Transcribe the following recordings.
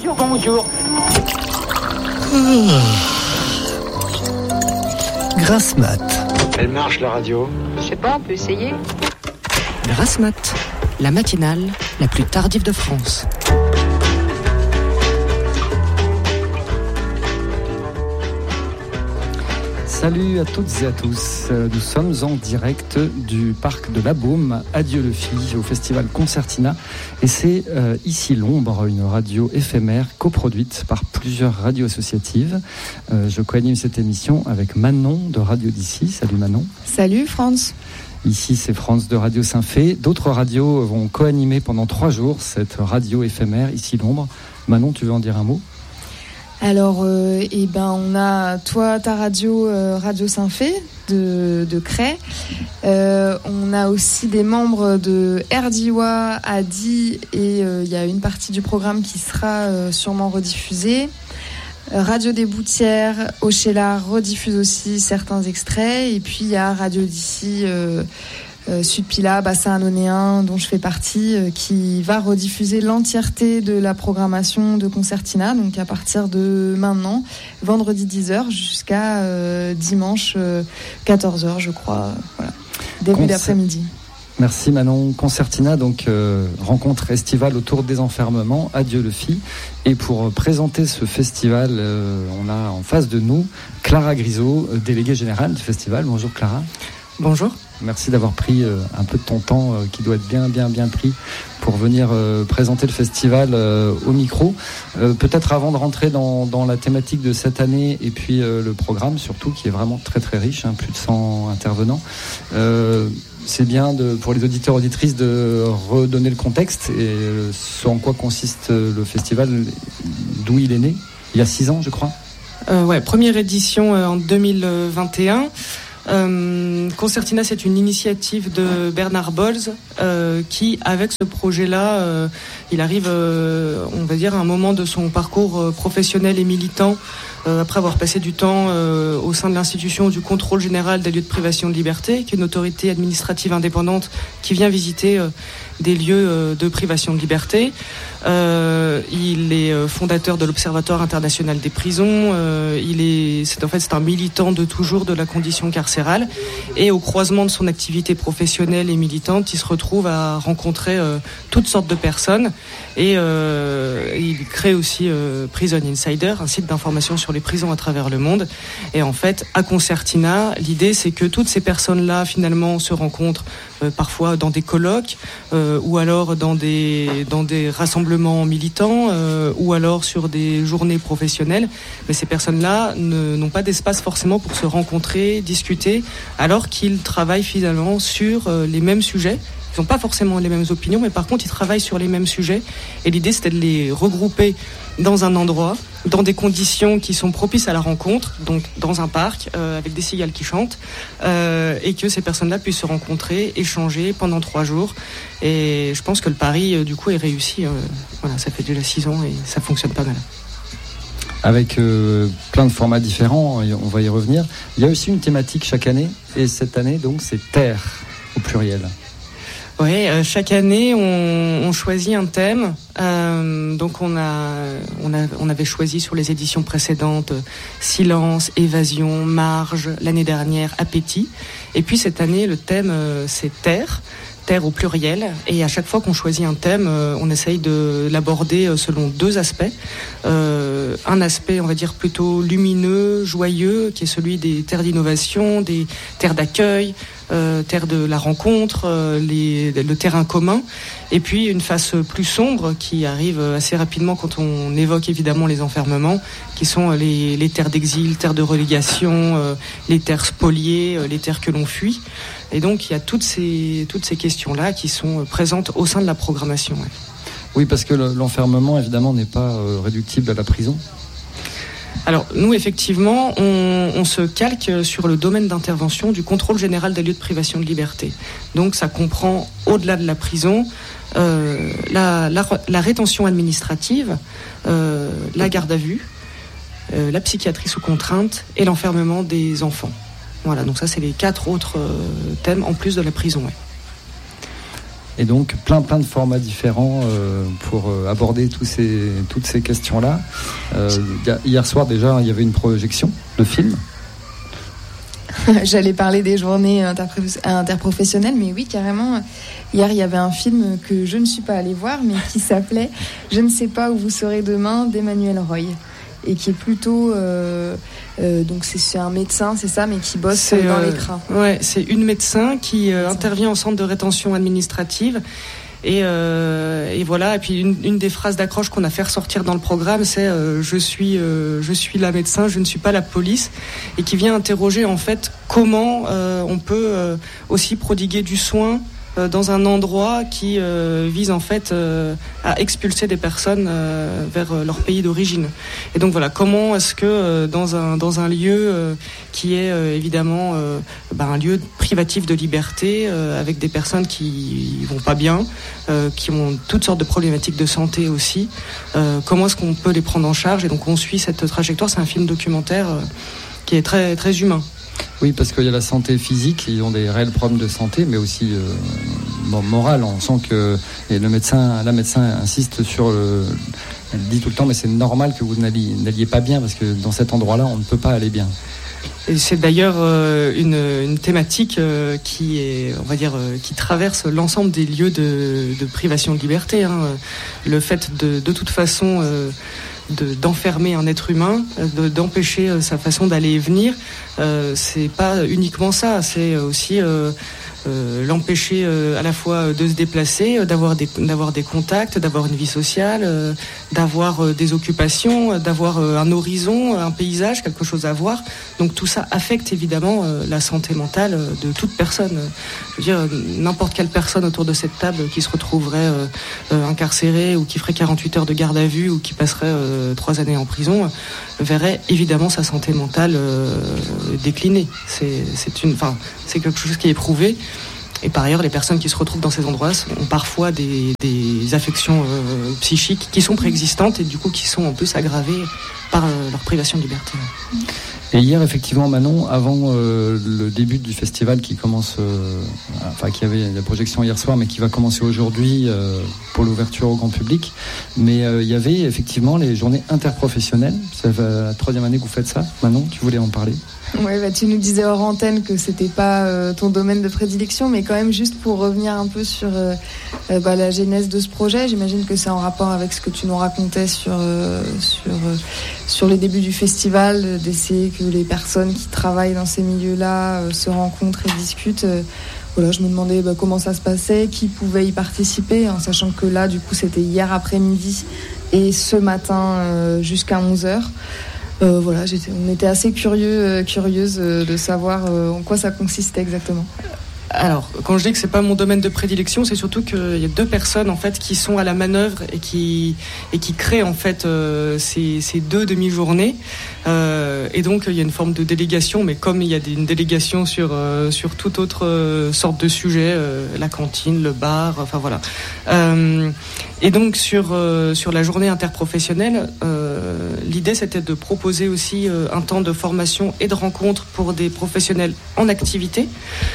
Bonjour, bonjour. Grasse mat. Elle marche la radio. Je sais pas, on peut essayer. Grasse mat, la matinale la plus tardive de France. Salut à toutes et à tous, nous sommes en direct du parc de la Baume à Dieulefit au festival Concertina et c'est ici l'ombre, une radio éphémère coproduite par plusieurs radios associatives. Je co-anime cette émission avec Manon de Radio d'ici. Salut Manon. Salut France. Ici c'est France de Radio Saint-Fé. D'autres radios vont co-animer pendant 3 jours cette radio éphémère ici l'ombre. Manon, tu veux en dire un mot ? Alors, on a toi, ta radio, Radio Saint-Fé de Cray. On a aussi des membres de RDIWA, ADI, et il y a une partie du programme qui sera sûrement rediffusée. Radio des Boutières, Ochéla rediffuse aussi certains extraits. Et puis, il y a Radio d'ici, Sud-Pila, Bassin Anonéen, dont je fais partie, qui va rediffuser l'entièreté de la programmation de Concertina, donc à partir de maintenant, vendredi 10h jusqu'à dimanche 14h, je crois, voilà, début d'après-midi. Merci Manon. Concertina, donc rencontre estivale autour des enfermements à Dieulefit. Et pour présenter ce festival, on a en face de nous Clara Grisot, déléguée générale du festival. Bonjour Clara. Bonjour. Merci d'avoir pris un peu de ton temps qui doit être bien pris pour venir présenter le festival au micro. Peut-être avant de rentrer dans la thématique de cette année et puis le programme surtout qui est vraiment très très riche, plus de 100 intervenants. C'est bien pour les auditeurs auditrices de redonner le contexte et ce en quoi consiste le festival, d'où il est né, il y a 6 ans je crois. Première édition en 2021. Concertina, c'est une initiative de Bernard Bolz qui, avec ce projet-là, il arrive, on va dire, à un moment de son parcours professionnel et militant, après avoir passé du temps au sein de l'institution du contrôle général des lieux de privation de liberté, qui est une autorité administrative indépendante qui vient visiter des lieux de privation de liberté. Il est fondateur de l'Observatoire international des prisons. C'est un militant de toujours de la condition carcérale. Et au croisement de son activité professionnelle et militante, il se retrouve à rencontrer toutes sortes de personnes. Et il crée aussi Prison Insider, un site d'information sur les prisons à travers le monde. Et en fait, à Concertina, l'idée c'est que toutes ces personnes-là finalement se rencontrent parfois dans des colloques ou alors dans des rassemblements militants ou alors sur des journées professionnelles. Mais ces personnes-là n'ont pas d'espace forcément pour se rencontrer, discuter, alors qu'ils travaillent finalement sur les mêmes sujets. Ils n'ont pas forcément les mêmes opinions, mais par contre, ils travaillent sur les mêmes sujets. Et l'idée, c'était de les regrouper dans un endroit, dans des conditions qui sont propices à la rencontre, donc dans un parc, avec des cigales qui chantent, et que ces personnes-là puissent se rencontrer, échanger pendant 3 jours. Et je pense que le pari, du coup, est réussi. Ça fait déjà 6 ans et ça fonctionne pas mal. Avec plein de formats différents, on va y revenir. Il y a aussi une thématique chaque année, et cette année, donc, c'est Terre, au pluriel. Oui, chaque année, on choisit un thème. Donc, on avait choisi sur les éditions précédentes silence, évasion, marge. L'année dernière, appétit. Et puis cette année, le thème, c'est terre. Terre au pluriel. Et à chaque fois qu'on choisit un thème, on essaye de l'aborder selon 2 aspects. Un aspect, on va dire, plutôt lumineux, joyeux, qui est celui des terres d'innovation, des terres d'accueil, terre de la rencontre, le terrain commun. Et puis une face plus sombre qui arrive assez rapidement quand on évoque évidemment les enfermements, qui sont les terres d'exil, terres de relégation, les terres spoliées, les terres que l'on fuit. Et donc il y a toutes ces questions-là qui sont présentes au sein de la programmation. Ouais. Oui, parce que l'enfermement évidemment n'est pas réductible à la prison. Alors nous effectivement on se calque sur le domaine d'intervention du contrôle général des lieux de privation de liberté. Donc ça comprend au-delà de la prison la rétention administrative, la garde à vue, la psychiatrie sous contrainte et l'enfermement des enfants. Voilà, donc ça c'est les 4 autres thèmes en plus de la prison. Ouais. Et donc plein de formats différents pour aborder toutes ces questions-là. Hier soir déjà, il y avait une projection de film. J'allais parler des journées interprofessionnelles, mais oui, carrément. Hier, il y avait un film que je ne suis pas allée voir, mais qui s'appelait « Je ne sais pas où vous serez demain » d'Emmanuel Roy. Et qui est plutôt... donc c'est un médecin, c'est ça, mais qui bosse dans les trains. Ouais, c'est une médecin qui intervient en centre de rétention administrative. Et voilà. Et puis une des phrases d'accroche qu'on a fait ressortir dans le programme, c'est je suis la médecin, je ne suis pas la police, et qui vient interroger en fait comment on peut aussi prodiguer du soin dans un endroit qui vise en fait à expulser des personnes vers leur pays d'origine. Et donc voilà, comment est-ce que dans un lieu qui est évidemment un lieu privatif de liberté, avec des personnes qui vont pas bien, qui ont toutes sortes de problématiques de santé aussi, comment est-ce qu'on peut les prendre en charge? Et donc on suit cette trajectoire. C'est un film documentaire qui est très très humain. Oui, parce qu'il y a la santé physique, ils ont des réels problèmes de santé, mais aussi morale. On sent que la médecin insiste sur elle dit tout le temps, mais c'est normal que vous n'alliez pas bien, parce que dans cet endroit-là, on ne peut pas aller bien. Et c'est d'ailleurs une thématique qui est, on va dire, qui traverse l'ensemble des lieux de privation de liberté. Le fait de toute façon d'enfermer un être humain, d'empêcher sa façon d'aller et venir, c'est pas uniquement ça, c'est aussi l'empêcher à la fois de se déplacer, d'avoir des contacts, d'avoir une vie sociale, d'avoir des occupations, d'avoir un horizon, un paysage, quelque chose à voir. Donc tout ça affecte évidemment la santé mentale de toute personne. Je veux dire, n'importe quelle personne autour de cette table qui se retrouverait incarcérée ou qui ferait 48 heures de garde à vue ou qui passerait 3 années en prison verrait évidemment sa santé mentale décliner. C'est quelque chose qui est prouvé. Et par ailleurs, les personnes qui se retrouvent dans ces endroits ont parfois des affections psychiques qui sont préexistantes et du coup qui sont en plus aggravées par leur privation de liberté. Et hier, effectivement, Manon, avant le début du festival qui commence, qui avait la projection hier soir, mais qui va commencer aujourd'hui pour l'ouverture au grand public. Mais il y avait effectivement les journées interprofessionnelles. C'est la 3e année que vous faites ça. Manon, tu voulais en parler ? Ouais, tu nous disais hors antenne que c'était pas ton domaine de prédilection, mais quand même juste pour revenir un peu sur la genèse de ce projet, j'imagine que c'est en rapport avec ce que tu nous racontais sur les débuts du festival, d'essayer que les personnes qui travaillent dans ces milieux-là se rencontrent et discutent. Voilà, je me demandais comment ça se passait, qui pouvait y participer, en sachant que là, du coup, c'était hier après-midi et ce matin jusqu'à 11h. On était assez curieuse de savoir en quoi ça consistait exactement. Alors, quand je dis que c'est pas mon domaine de prédilection, c'est surtout qu'il y a 2 personnes en fait qui sont à la manœuvre et qui créent en fait ces 2 demi-journées. Et donc il y a une forme de délégation, mais comme il y a une délégation sur toute autre sorte de sujet, la cantine, le bar, enfin voilà. Et donc sur la journée interprofessionnelle, l'idée c'était de proposer aussi un temps de formation et de rencontre pour des professionnels en activité.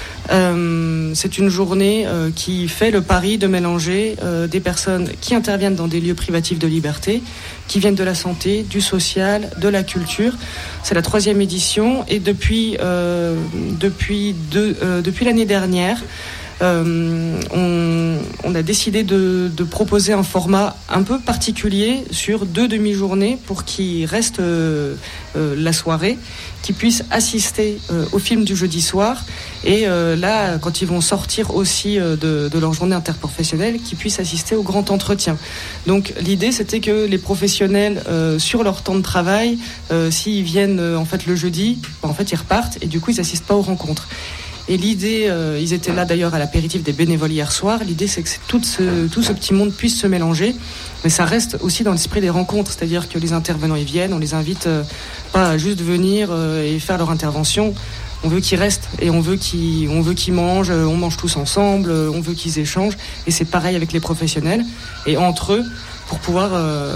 C'est une journée qui fait le pari de mélanger des personnes qui interviennent dans des lieux privatifs de liberté, qui viennent de la santé, du social, de la culture. C'est la 3e édition et depuis l'année dernière, on a décidé de proposer un format un peu particulier sur 2 demi-journées pour qu'ils restent la soirée, qu'ils puissent assister au film du jeudi soir et là, quand ils vont sortir aussi de leur journée interprofessionnelle, qu'ils puissent assister au grand entretien. Donc l'idée, c'était que les professionnels, sur leur temps de travail, s'ils viennent en fait le jeudi, en fait ils repartent et du coup ils n'assistent pas aux rencontres. Et l'idée, ils étaient là d'ailleurs à l'apéritif des bénévoles hier soir, l'idée c'est que tout ce petit monde puisse se mélanger, mais ça reste aussi dans l'esprit des rencontres, c'est-à-dire que les intervenants ils viennent, on les invite pas à juste venir et faire leur intervention, on veut qu'ils restent et on veut qu'ils mangent, on mange tous ensemble, on veut qu'ils échangent, et c'est pareil avec les professionnels, et entre eux, pour pouvoir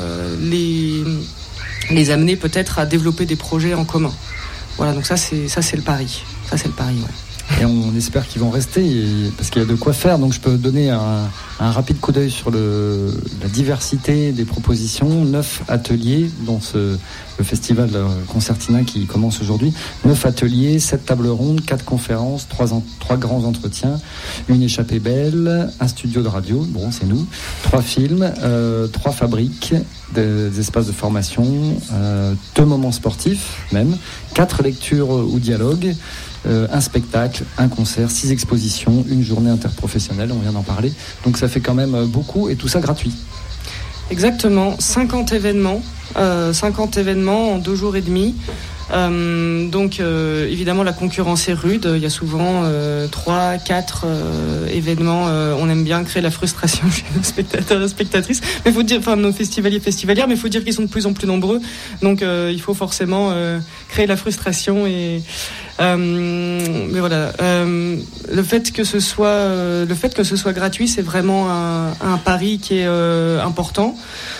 les amener peut-être à développer des projets en commun. Voilà, donc ça c'est le pari. Ça c'est le pari, ouais. Et on espère qu'ils vont rester parce qu'il y a de quoi faire. Donc je peux donner un rapide coup d'œil sur la diversité des propositions. 9 ateliers dans le festival Concertina qui commence aujourd'hui. 9 ateliers, 7 tables rondes, 4 conférences, 3 grands entretiens, une échappée belle, un studio de radio, bon c'est nous, 3 films, 3 fabriques, des espaces de formation, 2 moments sportifs même, 4 lectures ou dialogues, un spectacle, un concert, 6 expositions, une journée interprofessionnelle, on vient d'en parler. Donc ça fait quand même beaucoup et tout ça gratuit. Exactement, 50 événements en 2 jours et demi. Donc évidemment la concurrence est rude, il y a souvent 3-4 événements, on aime bien créer la frustration chez nos spectateurs et spectatrices, mais faut dire, enfin nos festivaliers festivalières, mais il faut dire qu'ils sont de plus en plus nombreux, donc il faut forcément créer la frustration et mais voilà, le fait que ce soit gratuit, c'est vraiment un pari qui est important.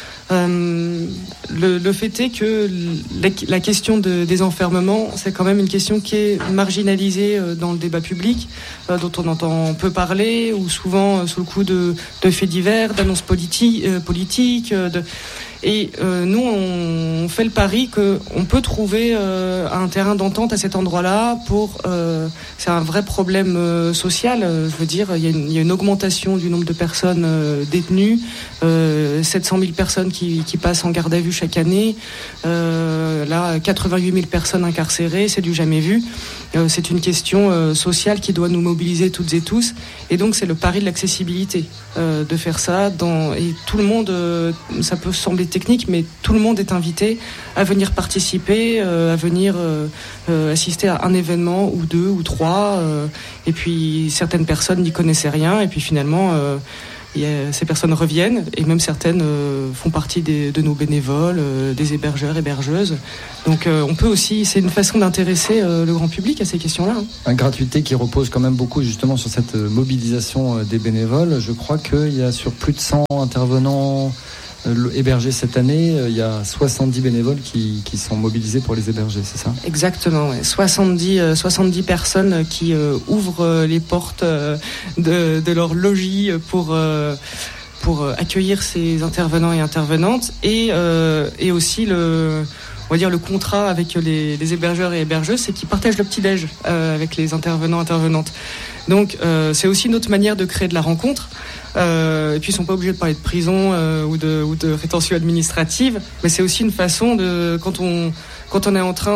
Le fait est que la question des enfermements, c'est quand même une question qui est marginalisée dans le débat public, dont on entend peu parler, ou souvent sous le coup de faits divers, d'annonces politiques. Et nous, on fait le pari qu'on peut trouver un terrain d'entente à cet endroit-là c'est un vrai problème social. Je veux dire, il y a une augmentation du nombre de personnes détenues, 700 000 personnes qui passent en garde à vue chaque année, là 88 000 personnes incarcérées, c'est du jamais vu. C'est une question sociale qui doit nous mobiliser toutes et tous, et donc c'est le pari de l'accessibilité, de faire ça et tout le monde, ça peut sembler technique, mais tout le monde est invité à venir participer, à venir assister à un événement ou 2 ou 3, et puis certaines personnes n'y connaissaient rien, et puis finalement ces personnes reviennent, et même certaines font partie de nos bénévoles, des hébergeurs, hébergeuses. Donc on peut aussi, c'est une façon d'intéresser le grand public à ces questions-là. Une gratuité qui repose quand même beaucoup justement sur cette mobilisation des bénévoles. Je crois qu'il y a sur plus de 100 intervenants hébergés cette année, il y a 70 bénévoles qui sont mobilisés pour les héberger, c'est ça ? Exactement, ouais. 70 personnes qui ouvrent les portes de leur logis pour accueillir ces intervenants et intervenantes, et aussi on va dire le contrat avec les hébergeurs et hébergeuses, c'est qu'ils partagent le petit-déj avec les intervenants et intervenantes. Donc c'est aussi une autre manière de créer de la rencontre. Et puis ils sont pas obligés de parler de prison ou de rétention administrative, mais c'est aussi une façon de quand on est en train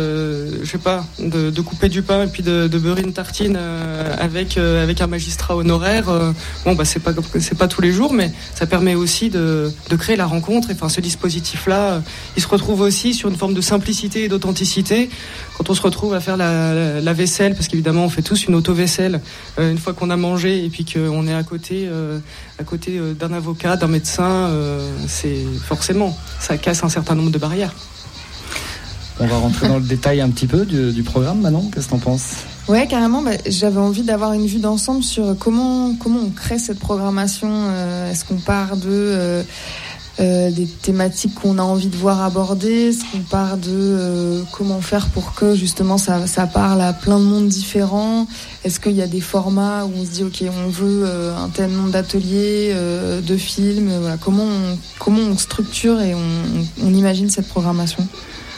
de couper du pain et puis de beurrer une tartine avec un magistrat honoraire, c'est pas tous les jours, mais ça permet aussi de créer la rencontre. Et enfin ce dispositif là, il se retrouve aussi sur une forme de simplicité et d'authenticité quand on se retrouve à faire la vaisselle, parce qu'évidemment on fait tous une auto-vaisselle une fois qu'on a mangé, et puis qu'on est à côté d'un avocat, d'un médecin, c'est forcément, ça casse un certain nombre de barrières. On va rentrer dans le détail un petit peu du programme, Manon, qu'est-ce que t'en penses ? Ouais, carrément. J'avais envie d'avoir une vue d'ensemble sur comment on crée cette programmation. Est-ce qu'on part des thématiques qu'on a envie de voir abordées? Est-ce qu'on part de comment faire pour que justement ça parle à plein de mondes différents? Est-ce qu'il y a des formats où on se dit ok, on veut un tel nombre d'ateliers, de films, voilà. Comment on structure et on imagine cette programmation?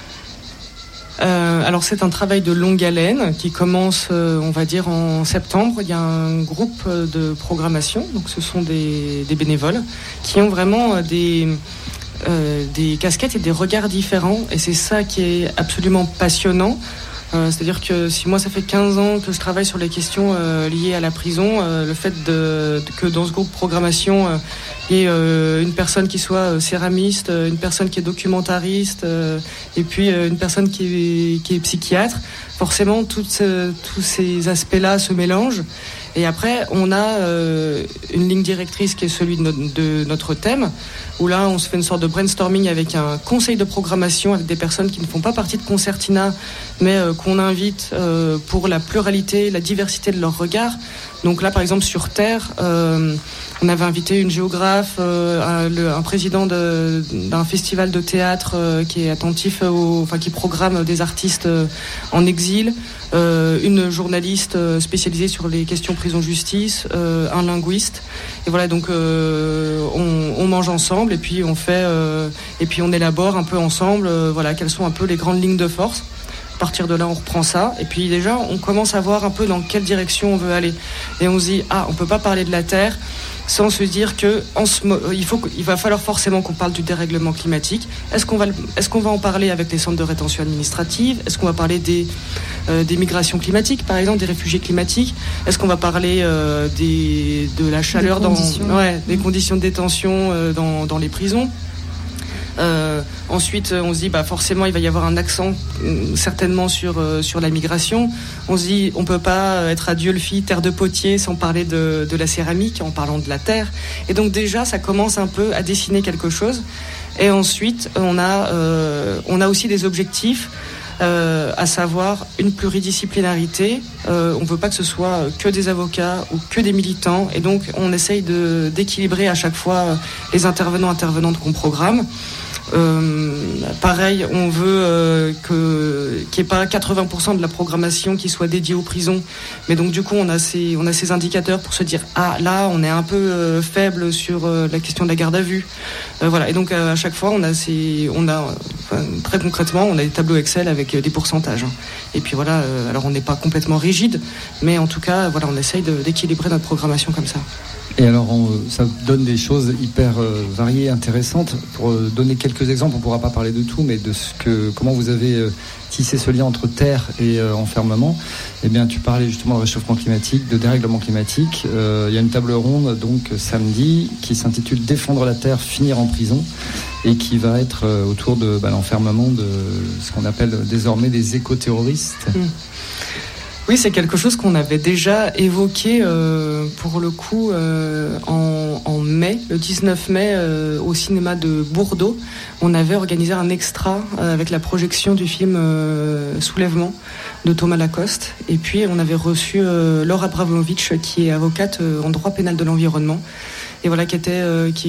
Alors c'est un travail de longue haleine qui commence, on va dire, en septembre. Il y a un groupe de programmation, donc ce sont des bénévoles qui ont vraiment des casquettes et des regards différents, et c'est ça qui est absolument passionnant. C'est-à-dire que si moi ça fait 15 ans que je travaille sur les questions liées à la prison, le fait que dans ce groupe programmation il y ait une personne qui soit céramiste, une personne qui est documentariste, et puis une personne qui est psychiatre, forcément tous ces aspects-là se mélangent. Et après, on a une ligne directrice qui est celui de notre thème, où là, on se fait une sorte de brainstorming avec un conseil de programmation, avec des personnes qui ne font pas partie de Concertina, mais qu'on invite pour la pluralité, la diversité de leurs regards. Donc là, par exemple, sur Terre, on avait invité une géographe, un président d'un festival de théâtre qui est attentif, qui programme des artistes en exil, une journaliste spécialisée sur les questions prison-justice, un linguiste. Et voilà, donc on mange ensemble et puis on élabore un peu ensemble, quelles sont un peu les grandes lignes de force. À partir de là, on reprend ça. Et puis déjà, on commence à voir un peu dans quelle direction on veut aller. Et on se dit, on peut pas parler de la Terre sans se dire que il va falloir forcément qu'on parle du dérèglement climatique. Est-ce qu'on va en parler avec les centres de rétention administrative ? Est-ce qu'on va parler des migrations climatiques, par exemple, des réfugiés climatiques ? Est-ce qu'on va parler de la chaleur des conditions de détention dans les prisons ? Ensuite, on se dit forcément il va y avoir un accent certainement sur la migration. On se dit on peut pas être à Dieulefit, terre de potier, sans parler de la céramique en parlant de la terre. Et donc déjà ça commence un peu à dessiner quelque chose. Et ensuite on a aussi des objectifs. À savoir une pluridisciplinarité. On ne veut pas que ce soit que des avocats ou que des militants, et donc on essaye d'équilibrer à chaque fois les intervenantes qu'on programme. Pareil, on veut qu'il n'y ait pas 80% de la programmation qui soit dédiée aux prisons, mais donc du coup on a ces indicateurs pour se dire là on est un peu faible sur la question de la garde à vue. Et donc à chaque fois très concrètement on a des tableaux Excel avec des pourcentages. Et puis alors on n'est pas complètement rigide, mais en tout cas on essaye d'équilibrer notre programmation comme ça. Et alors, ça donne des choses hyper variées, intéressantes. Pour donner quelques exemples, on ne pourra pas parler de tout, mais comment vous avez tissé ce lien entre terre et enfermement. Eh bien, tu parlais justement de réchauffement climatique, de dérèglement climatique. Il y a une table ronde, donc samedi, qui s'intitule « Défendre la terre, finir en prison » et qui va être autour de l'enfermement de ce qu'on appelle désormais des éco-terroristes. Oui, c'est quelque chose qu'on avait déjà évoqué pour le coup en mai, le 19 mai, au cinéma de Bourdeau. On avait organisé un extra avec la projection du film Soulèvement de Thomas Lacoste. Et puis on avait reçu Laura Abramovic, qui est avocate en droit pénal de l'environnement. Et qui